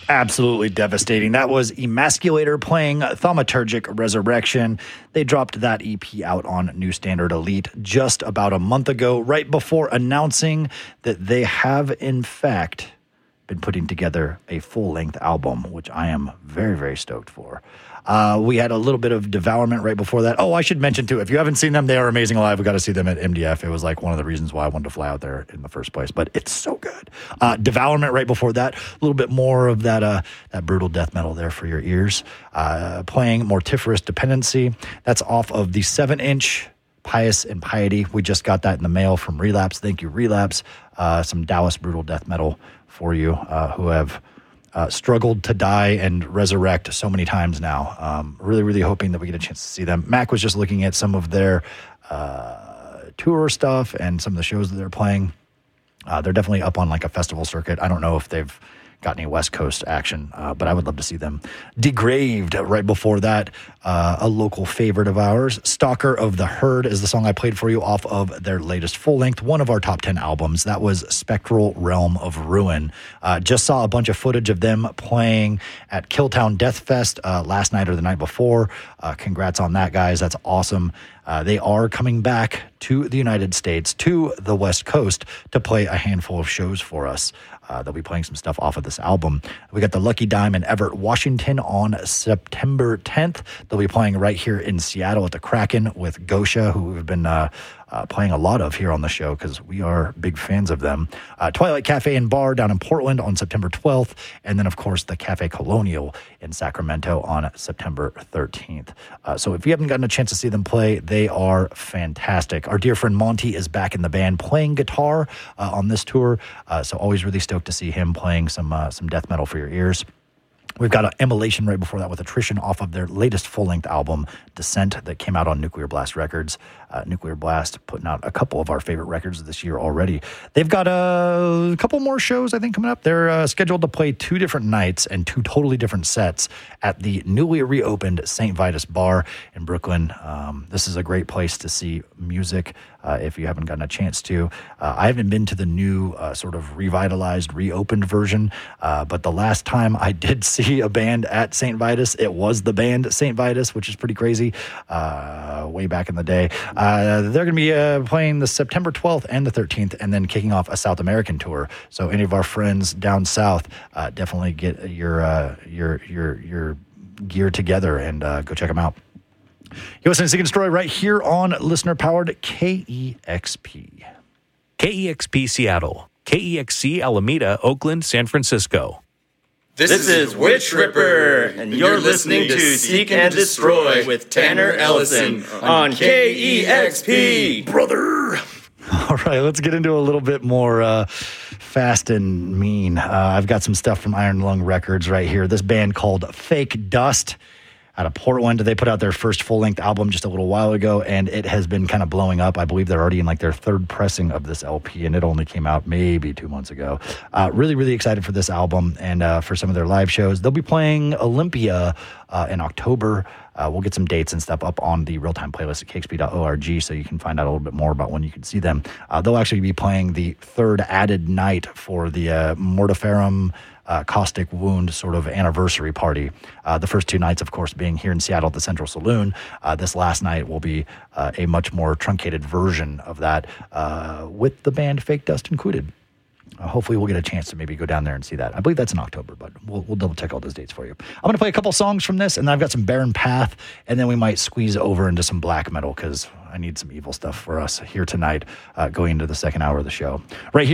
Absolutely devastating. That was Emasculator playing Thaumaturgic Resurrection. They dropped that EP out on New Standard Elite just about a month ago, right before announcing that they have, in fact, been putting together a full-length album, which I am very, very stoked for. We had a little bit of Devourment right before that. Oh, I should mention, too, if you haven't seen them, they are amazing live. We got to see them at MDF. It was like one of the reasons why I wanted to fly out there in the first place, but it's so good. Devourment right before that, a little bit more of that brutal death metal there for your ears. Playing Mortiferous Dependency. That's off of the 7-inch Pious and Piety. We just got that in the mail from Relapse. Thank you, Relapse. Some Taoist brutal death metal for you who have struggled to die and resurrect so many times now. Really, really hoping that we get a chance to see them. Mac was just looking at some of their tour stuff and some of the shows that they're playing. They're definitely up on like a festival circuit. I don't know if they've got any West Coast action, but I would love to see them. Degraved right before that, a local favorite of ours. Stalker of the Herd is the song I played for you off of their latest full-length, one of our top 10 albums. That was Spectral Realm of Ruin. Just saw a bunch of footage of them playing at Killtown Death Fest last night or the night before. Congrats on that, guys. That's awesome. They are coming back to the United States, to the West Coast, to play a handful of shows for us. They'll be playing some stuff off of this album. We got the Lucky Dime in Everett, Washington on September 10th. They'll be playing right here in Seattle at the Kraken with Gosha, who we've been playing a lot of here on the show because we are big fans of them. Twilight Cafe and Bar down in Portland on September 12th. And then, of course, the Cafe Colonial in Sacramento on September 13th. So if you haven't gotten a chance to see them play, they are fantastic. Our dear friend Monty is back in the band playing guitar on this tour. So always really stoked to see him playing some death metal for your ears. We've got an Immolation right before that with Attrition off of their latest full-length album, Descent, that came out on Nuclear Blast Records. Nuclear Blast putting out a couple of our favorite records this year already. They've got a couple more shows, I think, coming up. They're scheduled to play 2 different nights and 2 totally different sets at the newly reopened St. Vitus Bar in Brooklyn. This is a great place to see music if you haven't gotten a chance to. I haven't been to the new sort of revitalized, reopened version, but the last time I did see a band at St. Vitus, it was the band St. Vitus, which is pretty crazy, way back in the day. They're going to be playing the September 12th and the 13th, and then kicking off a South American tour. So any of our friends down south, definitely get your gear together and go check them out. You're listening to Seek and Destroy right here on listener-powered KEXP. KEXP Seattle, KEXC Alameda, Oakland, San Francisco. This is Witch Ripper, and you're listening to Seek and Destroy with Tanner Ellison on KEXP. Brother! All right, let's get into a little bit more fast and mean. I've got some stuff from Iron Lung Records right here. This band called Fake Dust out of Portland. They put out their first full-length album just a little while ago, and it has been kind of blowing up. I believe they're already in like their 3rd pressing of this LP, and it only came out maybe 2 months ago. Really, really excited for this album and for some of their live shows. They'll be playing Olympia in October. We'll get some dates and stuff up on the real-time playlist at kxp.org so you can find out a little bit more about when you can see them. They'll actually be playing the 3rd added night for the Mortiferum Caustic Wound sort of anniversary party. The first 2 nights, of course, being here in Seattle at the Central Saloon. This last night will be a much more truncated version of that with the band Fake Dust included. Hopefully we'll get a chance to maybe go down there and see that. I believe that's in October, but we'll double check all those dates for you. I'm going to play a couple songs from this, and then I've got some Barren Path, and then we might squeeze over into some black metal because I need some evil stuff for us here tonight going into the second hour of the show. Right here.